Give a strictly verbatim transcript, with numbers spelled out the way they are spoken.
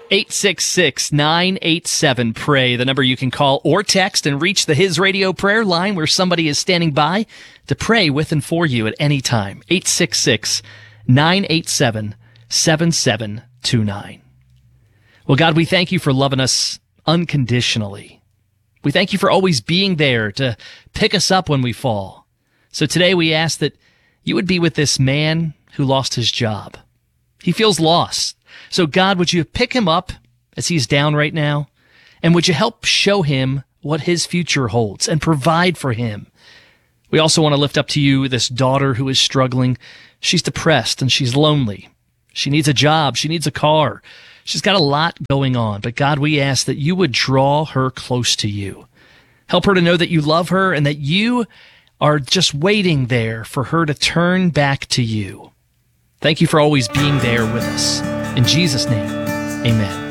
eight six six, nine eight seven, P R A Y, the number you can call or text and reach the His Radio prayer line where somebody is standing by to pray with and for you at any time. eight six six, nine eight seven, seven seven two nine. Well, God, we thank you for loving us unconditionally. We thank you for always being there to pick us up when we fall. So today we ask that you would be with this man who lost his job. He feels lost. So God, would you pick him up as he's down right now? And would you help show him what his future holds and provide for him? We also want to lift up to you this daughter who is struggling. She's depressed and she's lonely. She needs a job. She needs a car. She's got a lot going on. But God, we ask that you would draw her close to you. Help her to know that you love her and that you are just waiting there for her to turn back to you. Thank you for always being there with us. In Jesus' name, amen.